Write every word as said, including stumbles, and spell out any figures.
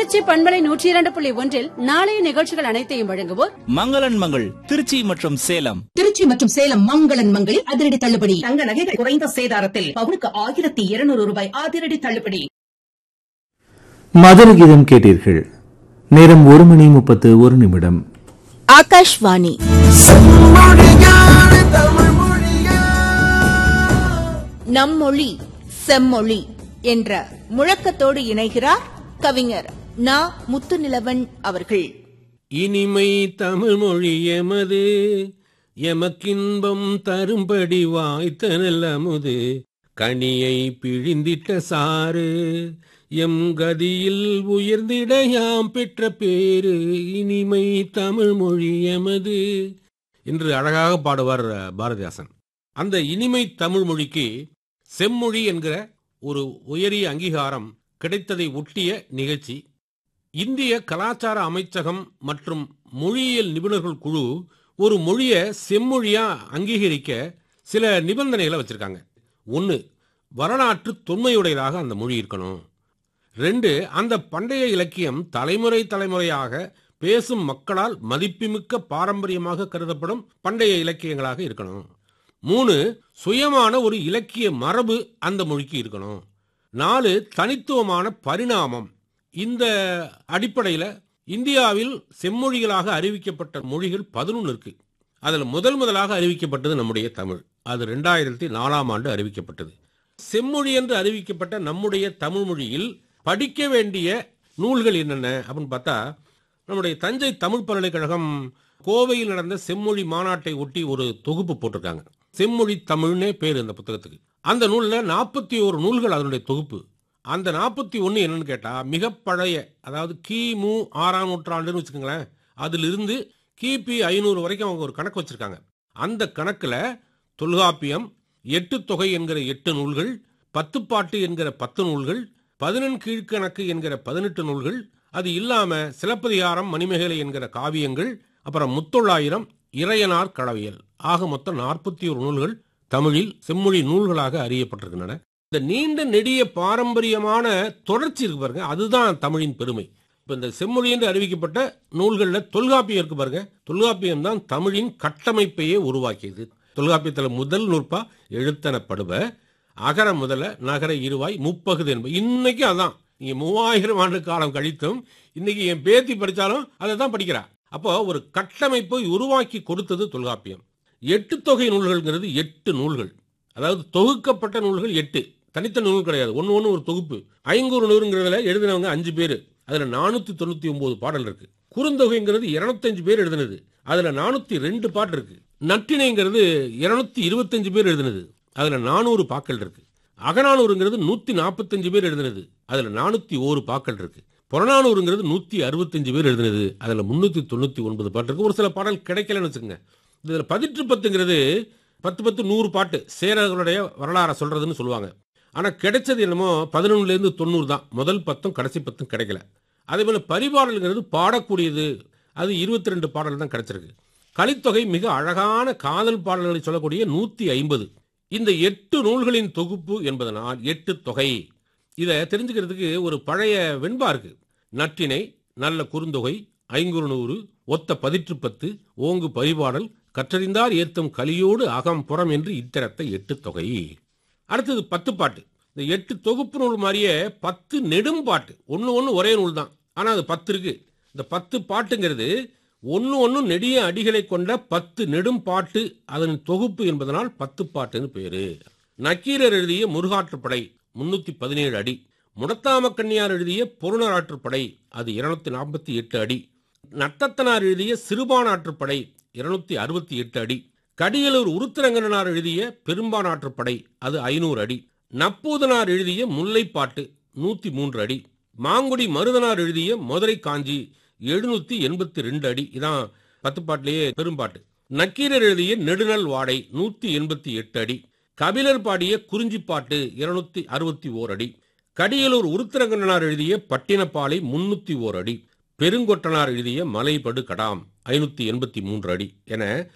திருச்சி பண்பலை நூற்றி இரண்டு புள்ளி ஒன்றில் நாளைய நிகழ்ச்சிகள் அனைத்தையும் வழங்குவோர் மங்களன் மங்கள் திருச்சி மற்றும் சேலம். திருச்சி மற்றும் சேலம் மங்களன் மங்களில் அதிரடி தள்ளுபடி. தங்க நகைகள் குறைந்த சேதாரத்தில் பவுனுக்கு ஆயிரத்தி இருநூறு ரூபாய் அதிரடி தள்ளுபடி. மதுர கீதம் கேட்டீர்கள். நேரம் ஒரு மணி முப்பத்து ஒரு நிமிடம். ஆகாஷ்வாணி. நம் மொழி செம்மொழி என்ற முழக்கத்தோடு இணைகிறார் கவிஞர் நா. முத்துநிலவன் அவர்கள். இனிமை தமிழ் மொழி எமது, எமக்கின்பம் தரும்படி வாய்த்த நல்லமுது, கனியை பிழிந்திட்ட சாறு, எம் கதியில் உயர்ந்திட யாம் பெற்ற பேரு, இனிமை தமிழ் மொழி எமது என்று அழகாக பாடுவார் பாரதிதாசன். அந்த இனிமை தமிழ் மொழிக்கு செம்மொழி என்கிற ஒரு உயரிய அங்கீகாரம் கிடைத்ததை ஒட்டிய நிகழ்ச்சி. இந்திய கலாச்சார அமைச்சகம் மற்றும் மொழியியல் நிபுணர்கள் குழு ஒரு மொழியை செம்மொழியா அங்கீகரிக்க சில நிபந்தனைகளை வச்சிருக்காங்க. ஒன்று, வரலாற்று தொன்மையுடையதாக அந்த மொழி இருக்கணும். ரெண்டு, அந்த பண்டைய இலக்கியம் தலைமுறை தலைமுறையாக பேசும் மக்களால் மதிப்புமிக்க பாரம்பரியமாக கருதப்படும் பண்டைய இலக்கியங்களாக இருக்கணும். மூணு, சுயமான ஒரு இலக்கிய மரபு அந்த மொழிக்கு இருக்கணும். நாலு, தனித்துவமான பரிணாமம். இந்த அடிப்படையில் இந்தியாவில் செம்மொழிகளாக அறிவிக்கப்பட்ட மொழிகள் பதினொன்று இருக்கு. அதில் முதல் முதலாக அறிவிக்கப்பட்டது நம்முடைய தமிழ். அது ரெண்டாயிரத்தி நாலாம் ஆண்டு அறிவிக்கப்பட்டது. செம்மொழி என்று அறிவிக்கப்பட்ட நம்முடைய தமிழ் மொழியில் படிக்க வேண்டிய நூல்கள் என்னென்ன அப்படின்னு பார்த்தா, நம்முடைய தஞ்சை தமிழ் பல்கலைக்கழகம் கோவையில் நடந்த செம்மொழி மாநாட்டை ஒட்டி ஒரு தொகுப்பு போட்டிருக்காங்க. செம்மொழி தமிழ்னே பேர் அந்த புத்தகத்துக்கு. அந்த நூலில் நாற்பத்தி ஓரு நூல்கள் அதனுடைய தொகுப்பு. அந்த நாற்பத்தி ஒன்று என்னன்னு கேட்டால் மிக பழைய, அதாவது கிமு ஆறாம் நூற்றாண்டுன்னு வச்சுக்கோங்களேன், அதிலிருந்து கிபி ஐநூறு வரைக்கும் அவங்க ஒரு கணக்கு வச்சிருக்காங்க. அந்த கணக்கில் தொல்காப்பியம், எட்டு தொகை என்கிற எட்டு நூல்கள், பத்துப்பாட்டு என்கிற பத்து நூல்கள், பதினெண் கீழ்கணக்கு என்கிற பதினெட்டு நூல்கள், அது இல்லாமல் சிலப்பதிகாரம், மணிமேகலை என்கிற காவியங்கள், அப்புறம் முத்தொள்ளாயிரம், இறையனார் களவியல், ஆக மொத்தம் நாற்பத்தி ஒரு நூல்கள் தமிழில் செம்மொழி நூல்களாக அறியப்பட்டிருக்கின்றன. இந்த நீண்ட நெடிய பாரம்பரியமான தொடர்ச்சி இருக்கு பாருங்க, அதுதான் தமிழின் பெருமை. இப்போ இந்த செம்மொழி என்று அறிவிக்கப்பட்ட நூல்களில் தொல்காப்பியம் இருக்கு பாருங்க. தொல்காப்பியம் தான் தமிழின் கட்டமைப்பையே உருவாக்கியது. தொல்காப்பியத்தில் முதல் நூற்பா எழுத்தனப்படுவ, அகர முதல நகர இருவாய் முப்பகுது என்பது. இன்னைக்கு அதான், நீங்க மூவாயிரம் ஆண்டு காலம் கழித்தும் இன்னைக்கு என் பேத்தி படித்தாலும் அதை தான் படிக்கிறா. அப்போ ஒரு கட்டமைப்பை உருவாக்கி கொடுத்தது தொல்காப்பியம். எட்டு தொகை நூல்கள்ங்கிறது எட்டு நூல்கள், அதாவது தொகுக்கப்பட்ட நூல்கள் எட்டு, தனித்த நூல் கிடையாது, ஒன்று ஒன்று ஒரு தொகுப்பு. ஐங்கூறு நூறுங்கிறதுல எழுதினவங்க அஞ்சு பேர், அதில் நானூற்றி தொண்ணூற்றி ஒன்பது பாடல் இருக்கு. குறுந்தொகைங்கிறது இருநூத்தஞ்சு பேர் எழுதினது, அதில் நானூற்றி ரெண்டு பாட்டு இருக்கு. நற்றிணைங்கிறது இருநூத்தி இருபத்தஞ்சு பேர் எழுதினது, அதில் நானூறு பாக்கள் இருக்கு. அகநானூறுங்கிறது நூற்றி நாற்பத்தஞ்சு பேர் எழுதினது, அதில் நானூற்றி ஓரு பாக்கள் இருக்கு. புறநானூறுங்கிறது நூற்றி அறுபத்தஞ்சு பேர் எழுதினது, அதில் முன்னூற்றி தொண்ணூற்றி ஒன்பது பாட்டு இருக்கு. ஒரு சில பாடல் கிடைக்கலன்னு வச்சுக்கோங்க. இதில் பதிற்று பத்துங்கிறது பத்து பத்து நூறு பாட்டு சேரர்களுடைய வரலாறை சொல்றதுன்னு சொல்லுவாங்க. ஆனால் கிடைச்சது என்னமோ பதினொன்னுலேருந்து தொண்ணூறு தான், முதல் பத்தும் கடைசி பத்தும் கிடைக்கல. அதே போல் பரிபாடல்ங்கிறது பாடக்கூடியது, அது இருபத்தி ரெண்டு பாடல் தான் கிடைச்சிருக்கு. கலித்தொகை மிக அழகான காதல் பாடல்களை சொல்லக்கூடிய நூற்றி ஐம்பது. இந்த எட்டு நூல்களின் தொகுப்பு என்பதனால் எட்டு தொகை. இதை தெரிஞ்சுக்கிறதுக்கு ஒரு பழைய வெண்பா இருக்கு. நற்றிணை, நல்ல குறுந்தொகை, ஐங்குறு நூறு, ஒத்த பதிற்று பத்து, ஓங்கு பரிபாடல், கற்றறிந்தார் ஏத்தும் கலியோடு அகம் புறம் என்று இத்தரத்தை எட்டு தொகை. அடுத்தது பத்து பாட்டு. இந்த எட்டு தொகுப்பு நூல் மாதிரியே பத்து நெடும் பாட்டு, ஒன்று ஒன்று ஒரே நூல் தான், ஆனால் அது பத்து இருக்கு. இந்த பத்து பாட்டுங்கிறது ஒன்று ஒன்று நெடிய அடிகளை கொண்ட பத்து நெடும் பாட்டு, அதன் தொகுப்பு என்பதனால் பத்து பாட்டுன்னு பேரு. நக்கீரர் எழுதிய முருகாற்றுப்படை முன்னூத்தி பதினேழு அடி, முடத்தாம கண்ணியார் எழுதிய பொருணராற்றுப்படை அது இருநூத்தி நாற்பத்தி எட்டு அடி, நட்டத்தனார் எழுதிய சிறுபானாற்றுப்படை இருநூத்தி அறுபத்தி எட்டு அடி, கடியலூர் உருத்திரங்கனார் எழுதிய பெரும்பானாற்றுப்படை அது ஐநூறு அடி, நப்பூதனார் எழுதிய முல்லைப்பாட்டு நூத்தி மூன்று அடி, மாங்குடி மருதனார் எழுதிய மதுரை காஞ்சி எழுநூத்தி எண்பத்தி ரெண்டு அடி, இதான் பத்து பாட்டிலேயே பெரும்பாட்டு. நக்கீரர் எழுதிய நெடுநல் வாடை நூத்தி எண்பத்தி எட்டு அடி, கபிலர் பாடிய குறிஞ்சிப்பாட்டு இருநூத்தி அறுபத்தி ஓர் அடி, கடியலூர் உருத்திரங்கனார் எழுதிய பட்டினப்பாலை முன்னூத்தி ஓர் அடி, பெருங்கொட்டனார் எழுதிய மலைபடு கடாம் ஐநூத்தி எண்பத்தி மூன்று அடி என